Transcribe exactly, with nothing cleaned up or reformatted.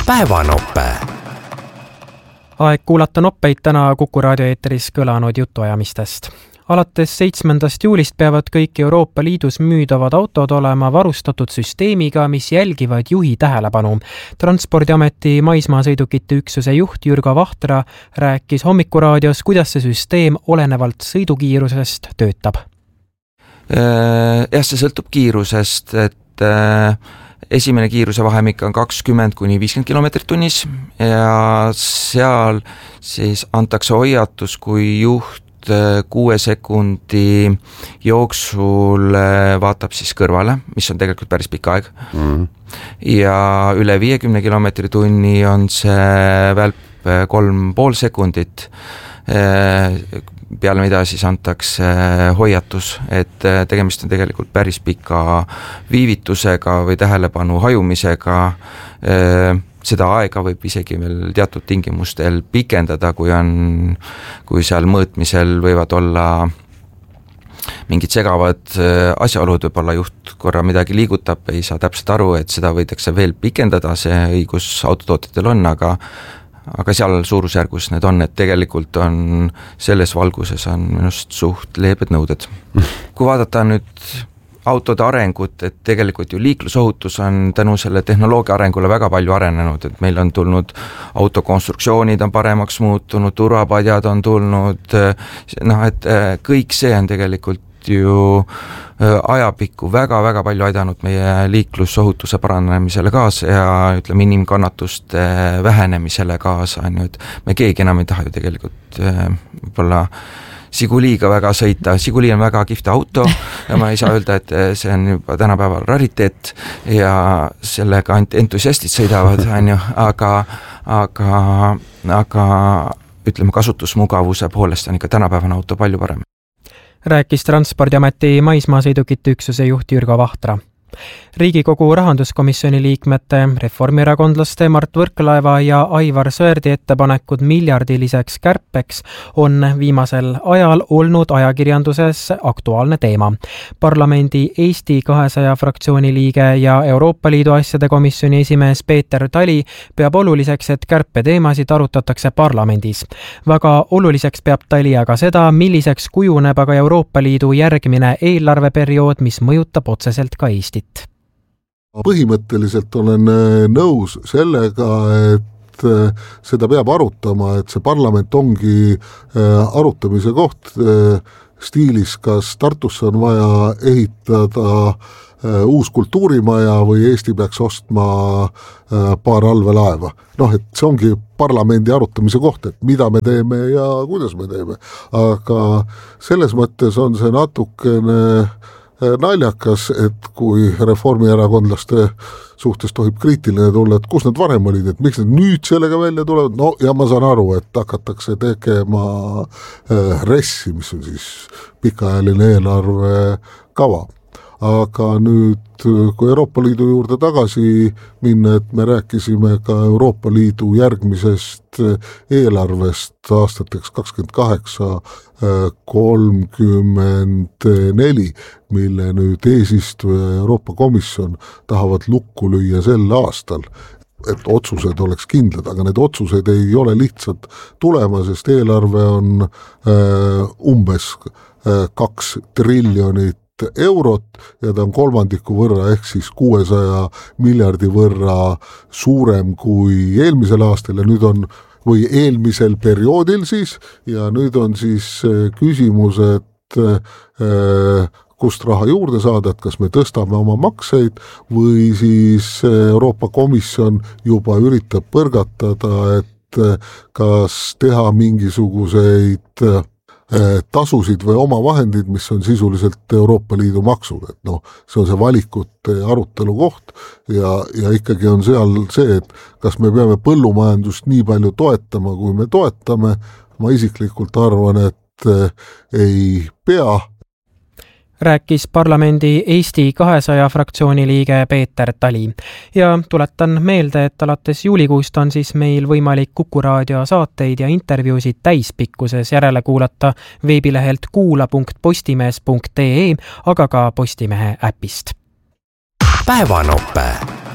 päevanope. Aeg kuulata noppeid täna Kuku raadio eeteris kõlanud jutuajamistest. Alates seitsmendast juulist peavad kõik Euroopa Liidus müüdavad autod olema varustatud süsteemiga, mis jälgivad juhi tähelepanu. Transpordiameti maismaasõidukite üksuse juht Jürgo Vahtra rääkis Hommikuraadios, kuidas see süsteem olenevalt sõidukiirusest töötab. Jah, see sõltub kiirusest, et esimene kiiruse vahemik on kakskümmend kuni viiskümmend kilomeetrit tunnis ja seal siis antakse hoiatus, kui juht kuue sekundi jooksul vaatab siis kõrvale, mis on tegelikult päris pikk aeg. Mm. Ja üle viiekümne kilomeetri tunni on see välp kolm pool sekundit, peale mida siis antakse hoiatus, et tegemist on tegelikult päris pika viivitusega või tähelepanu hajumisega. Seda aega võib isegi veel teatud tingimustel pikendada, kui on, kui seal mõõtmisel võivad olla mingid segavad asjaolud, võib-olla juht korra midagi liigutab, ei saa täpselt aru, et seda võidakse veel pikendada, see õigus autotootjatel on, aga aga seal suurusjärgus need on, et tegelikult on selles valguses on minust suht leebed nõuded. Kui vaadata nüüd autode arengut, et tegelikult ju liiklusohutus on tänu selle tehnoloogia arengule väga palju arenenud, et meil on tulnud autokonstruktsioonid on paremaks muutunud, turvapadjad on tulnud, noh, et kõik see on tegelikult ju ajapikku väga-väga palju aidanud meie liiklusohutuse paranemisele kaasa ja ütleme inimkannatuste vähenemisele kaasa, on ju, et me keegi enam ei taha ju tegelikult võib-olla Siguliga väga sõita. Siguli on väga kihvt auto ja ma ei saa öelda, et see on juba tänapäeval rariteet ja sellega ainult entusiastid sõidavad, on ju, aga, aga, aga ütleme kasutusmugavuse poolest on ikka tänapäevane auto palju parem. Rääkis Transpordiameti maismaasõidukite üksuse juht Jürgo Vahtra. Riigikogu rahanduskomisjoni liikmete, reformierakondlaste Mart Võrklaeva ja Aivar Sõerdi ettepanekud miljardiliseks kärpeks on viimasel ajal olnud ajakirjanduses aktuaalne teema. Parlamendi Eesti kahesaja fraktsiooni liige ja Euroopa Liidu asjade komisjoni esimees Peeter Tali peab oluliseks, et kärpeteemasid arutatakse parlamendis. Väga oluliseks peab Tali aga seda, milliseks kujuneb aga Euroopa Liidu järgmine eelarveperiood, mis mõjutab otseselt ka Eestit. Põhimõtteliselt olen nõus sellega, et seda peab arutama, et see parlament ongi arutamise koht stiilis, kas Tartusse on vaja ehitada uus kultuurimaja või Eesti peaks ostma paar allveelaeva. Noh, et see ongi parlamendi arutamise koht, et mida me teeme ja kuidas me teeme. Aga selles mõttes on see natukene naljakas, et kui reformierakondlaste suhtes tohib kriitiline tulla, et kus nad varem olid, et miks nad nüüd sellega välja tulevad, no ja ma saan aru, et hakatakse tegema ressi, mis on siis pikaajaline eelarve kava. Aga nüüd, kui Euroopa Liidu juurde tagasi minna, et me rääkisime ka Euroopa Liidu järgmisest eelarvest aastateks kakskümmend kaheksa kolmkümmend neli, mille nüüd eesistuja Euroopa Komisjon tahavad lukku lüüa sel aastal, et otsused oleks kindlad, aga need otsused ei ole lihtsalt tulema, sest eelarve on umbes kaks triljonit eurot ja ta on kolmandiku võrra ehk siis kuuesaja miljardi võrra suurem kui eelmisel aastal ja nüüd on või eelmisel perioodil siis ja nüüd on siis küsimus, et kust raha juurde saada, et kas me tõstame oma makseid või siis Euroopa Komisjon juba üritab põrgatada, et kas teha mingisuguseid tasusid või oma vahendid, mis on sisuliselt Euroopa Liidu maksud, et noh, see on see valikute arutelu koht ja, ja ikkagi on seal see, et kas me peame põllumajandust nii palju toetama, kui me toetame, ma isiklikult arvan, et ei pea. Rääkis parlamendi Eesti kahesaja fraktsiooni liige Peeter Tali. Ja tuletan meelde, et alates juulikuust on siis meil võimalik Kuku raadio saateid ja intervjuusid täispikkuses järele kuulata veebilehelt kuula punkt postimees punkt ee, aga ka Postimehe äpist. Päevanope.